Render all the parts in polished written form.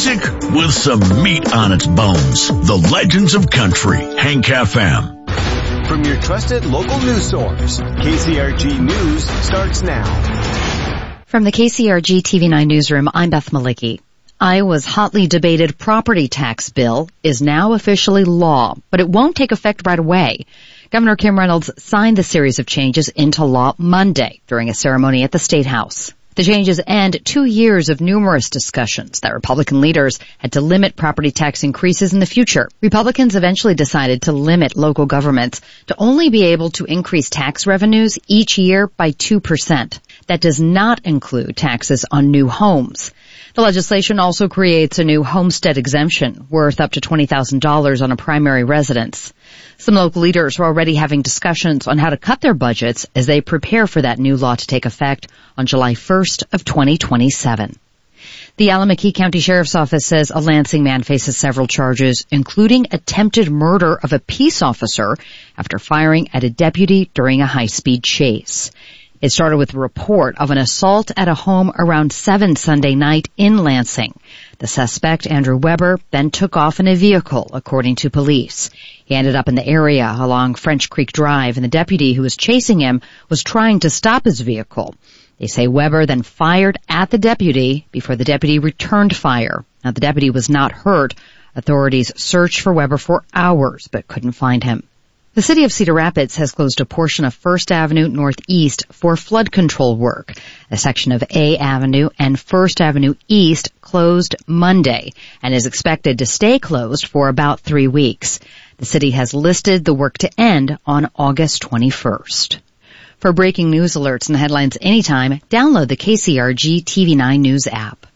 music with some meat on its bones. The Legends of Country, Hank FM. From your trusted local news source, KCRG News starts now. From the KCRG TV9 newsroom, I'm Beth Malicki. Iowa's hotly debated property tax bill is now officially law, but it won't take effect right away. Governor Kim Reynolds signed the series of changes into law Monday during a ceremony at the State House. The changes end 2 years of numerous discussions that Republican leaders had to limit property tax increases in the future. Republicans eventually decided to limit local governments to only be able to increase tax revenues each year by 2%. That does not include taxes on new homes. The legislation also creates a new homestead exemption worth up to $20,000 on a primary residence. Some local leaders are already having discussions on how to cut their budgets as they prepare for that new law to take effect on July 1st of 2027. The Allamakee County Sheriff's Office says a Lansing man faces several charges, including attempted murder of a peace officer after firing at a deputy during a high-speed chase. It started with a report of an assault at a home around 7 Sunday night in Lansing. The suspect, Andrew Weber, then took off in a vehicle, according to police. He ended up in the area along French Creek Drive, and the deputy who was chasing him was trying to stop his vehicle. They say Weber then fired at the deputy before the deputy returned fire. Now, the deputy was not hurt. Authorities searched for Weber for hours but couldn't find him. The city of Cedar Rapids has closed a portion of First Avenue Northeast for flood control work. A section of A Avenue and First Avenue East closed Monday and is expected to stay closed for about 3 weeks. The city has listed the work to end on August 21st. For breaking news alerts and headlines anytime, download the KCRG TV9 News app.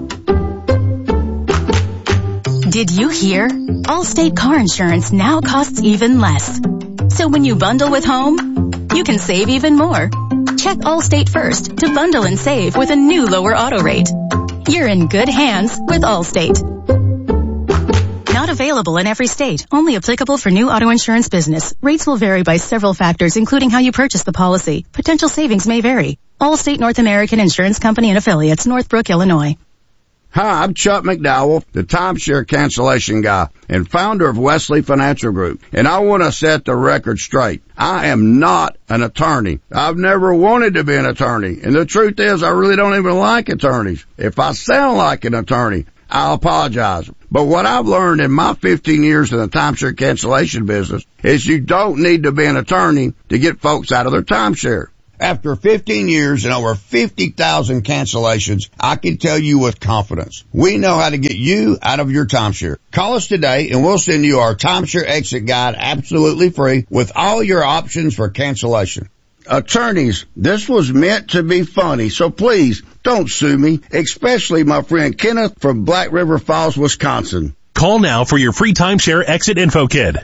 Did you hear? Allstate car insurance now costs even less. So when you bundle with home, you can save even more. Check Allstate first to bundle and save with a new lower auto rate. You're in good hands with Allstate. Not available in every state. Only applicable for new auto insurance business. Rates will vary by several factors, including how you purchase the policy. Potential savings may vary. Allstate North American Insurance Company and Affiliates, Northbrook, Illinois. Hi, I'm Chuck McDowell, the timeshare cancellation guy and founder of Wesley Financial Group. And I want to set the record straight. I am not an attorney. I've never wanted to be an attorney. And the truth is, I really don't even like attorneys. If I sound like an attorney, I'll apologize. But what I've learned in my 15 years in the timeshare cancellation business is you don't need to be an attorney to get folks out of their timeshare. After 15 years and over 50,000 cancellations, I can tell you with confidence, we know how to get you out of your timeshare. Call us today and we'll send you our timeshare exit guide absolutely free with all your options for cancellation. Attorneys, this was meant to be funny, so please don't sue me, especially my friend Kenneth from Black River Falls, Wisconsin. Call now for your free timeshare exit info kit.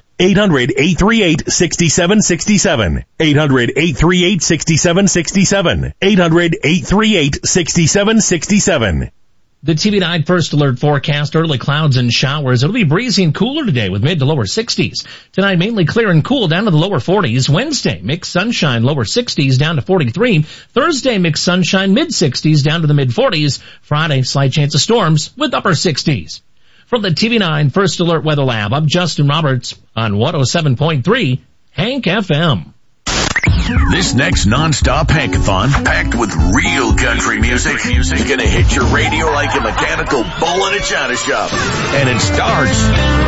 800-838-6767. 800-838-6767. 800-838-6767. The TV9 First Alert forecast, early clouds and showers. It'll be breezy and cooler today with mid to lower 60s. Tonight, mainly clear and cool down to the lower 40s. Wednesday, mixed sunshine, lower 60s down to 43. Thursday, mixed sunshine, mid 60s down to the mid 40s. Friday, slight chance of storms with upper 60s. From the TV9 First Alert Weather Lab, I'm Justin Roberts on 107.3 Hank FM. This next non-stop Hankathon, packed with real country music, gonna hit your radio like a mechanical bull in a china shop. And it starts